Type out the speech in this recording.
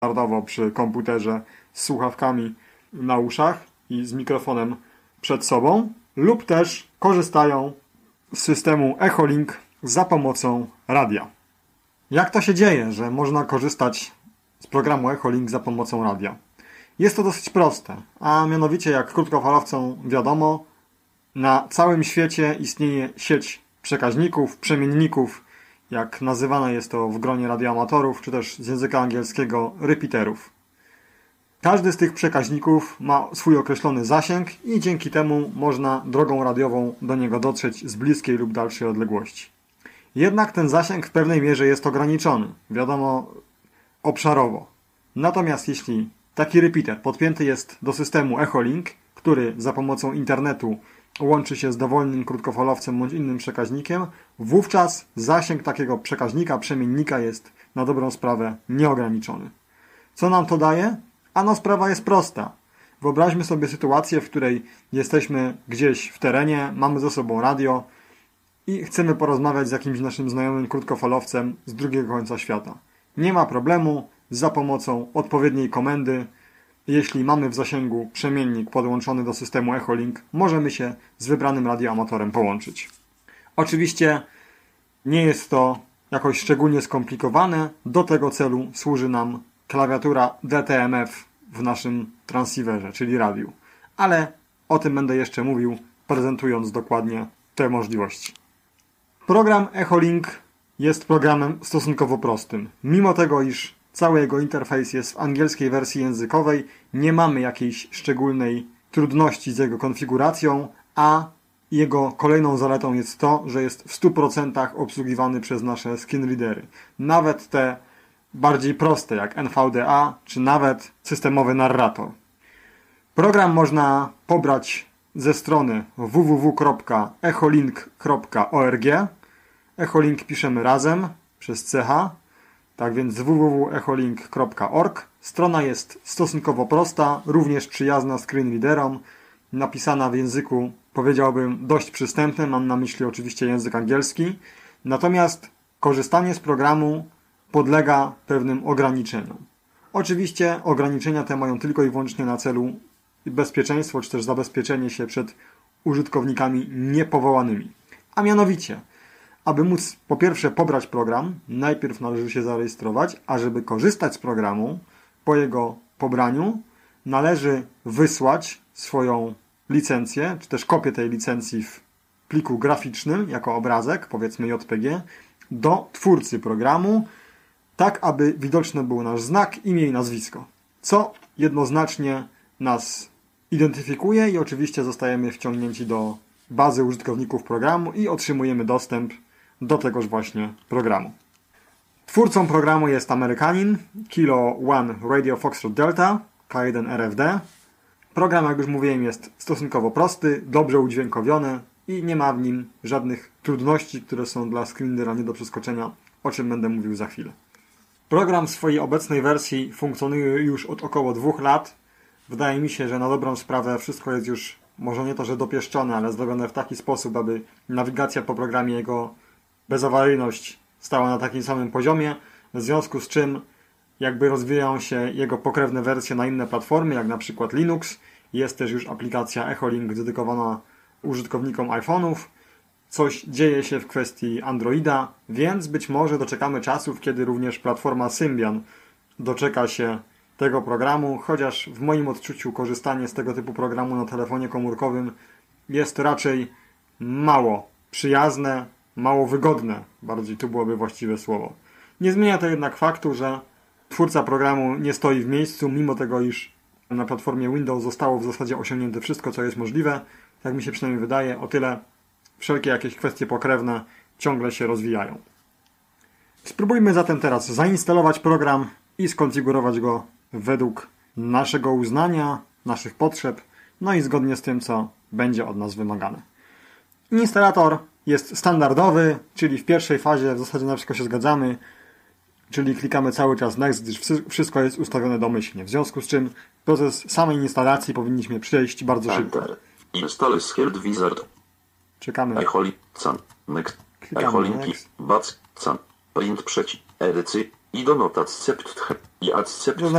standardowo przy komputerze z słuchawkami na uszach i z mikrofonem przed sobą, lub też korzystają z systemu Echolink za pomocą radia. Jak to się dzieje, że można korzystać z programu Echolink za pomocą radia? Jest to dosyć proste, a mianowicie jak krótkofalowcom wiadomo, na całym świecie istnieje sieć przekaźników, przemienników, jak nazywane jest to w gronie radioamatorów, czy też z języka angielskiego repeaterów. Każdy z tych przekaźników ma swój określony zasięg i dzięki temu można drogą radiową do niego dotrzeć z bliskiej lub dalszej odległości. Jednak ten zasięg w pewnej mierze jest ograniczony, wiadomo, obszarowo. Natomiast jeśli taki repeater podpięty jest do systemu Echolink, który za pomocą internetu łączy się z dowolnym krótkofalowcem bądź innym przekaźnikiem, wówczas zasięg takiego przekaźnika, przemiennika jest na dobrą sprawę nieograniczony. Co nam to daje? Ano sprawa jest prosta. Wyobraźmy sobie sytuację, w której jesteśmy gdzieś w terenie, mamy ze sobą radio i chcemy porozmawiać z jakimś naszym znajomym krótkofalowcem z drugiego końca świata. Nie ma problemu, za pomocą odpowiedniej komendy, jeśli mamy w zasięgu przemiennik podłączony do systemu Echolink, możemy się z wybranym radioamatorem połączyć. Oczywiście nie jest to jakoś szczególnie skomplikowane. Do tego celu służy nam klawiatura DTMF w naszym transceiverze, czyli radiu. Ale o tym będę jeszcze mówił, prezentując dokładnie te możliwości. Program Echolink jest programem stosunkowo prostym. Mimo tego, iż cały jego interfejs jest w angielskiej wersji językowej, nie mamy jakiejś szczególnej trudności z jego konfiguracją, a jego kolejną zaletą jest to, że jest w 100% obsługiwany przez nasze screenreadery. Nawet te bardziej proste jak NVDA, czy nawet systemowy narrator. Program można pobrać ze strony www.echolink.org. Echolink piszemy razem przez CH. Tak więc www.echolink.org. Strona jest stosunkowo prosta, również przyjazna screenreaderom, napisana w języku, powiedziałbym, dość przystępnym, mam na myśli oczywiście język angielski. Natomiast korzystanie z programu podlega pewnym ograniczeniom. Oczywiście ograniczenia te mają tylko i wyłącznie na celu bezpieczeństwo, czy też zabezpieczenie się przed użytkownikami niepowołanymi. A mianowicie, aby móc po pierwsze pobrać program, najpierw należy się zarejestrować, a żeby korzystać z programu, po jego pobraniu należy wysłać swoją licencję, czy też kopię tej licencji w pliku graficznym, jako obrazek, powiedzmy JPG, do twórcy programu, tak aby widoczny był nasz znak, imię i nazwisko, co jednoznacznie nas identyfikuje i oczywiście zostajemy wciągnięci do bazy użytkowników programu i otrzymujemy dostęp do tegoż właśnie programu. Twórcą programu jest Amerykanin, Kilo One Radio Foxtrot Delta, K1RFD. Program, jak już mówiłem, jest stosunkowo prosty, dobrze udźwiękowiony i nie ma w nim żadnych trudności, które są dla screenreadera nie do przeskoczenia, o czym będę mówił za chwilę. Program w swojej obecnej wersji funkcjonuje już od około 2 lat. Wydaje mi się, że na dobrą sprawę wszystko jest już, może nie to, że dopieszczone, ale zrobione w taki sposób, aby nawigacja po programie, jego bezawaryjność stała na takim samym poziomie, w związku z czym jakby rozwijają się jego pokrewne wersje na inne platformy, jak na przykład Linux. Jest też już aplikacja Echolink dedykowana użytkownikom iPhone'ów. Coś dzieje się w kwestii Androida, więc być może doczekamy czasów, kiedy również platforma Symbian doczeka się tego programu, chociaż w moim odczuciu korzystanie z tego typu programu na telefonie komórkowym jest raczej mało przyjazne, mało wygodne, bardziej tu byłoby właściwe słowo. Nie zmienia to jednak faktu, że twórca programu nie stoi w miejscu, mimo tego, iż na platformie Windows zostało w zasadzie osiągnięte wszystko, co jest możliwe. Jak mi się przynajmniej wydaje, o tyle wszelkie jakieś kwestie pokrewne ciągle się rozwijają. Spróbujmy zatem teraz zainstalować program i skonfigurować go według naszego uznania, naszych potrzeb, no i zgodnie z tym, co będzie od nas wymagane. Instalator jest standardowy, czyli w pierwszej fazie w zasadzie na wszystko się zgadzamy, czyli klikamy cały czas Next, gdyż wszystko jest ustawione domyślnie. W związku z czym proces samej instalacji powinniśmy przejść bardzo szybko. Install Scared Wizard. Czekamy. Next. Klikamy Next. Print przeciw. Edycji. I do not accept. I accept.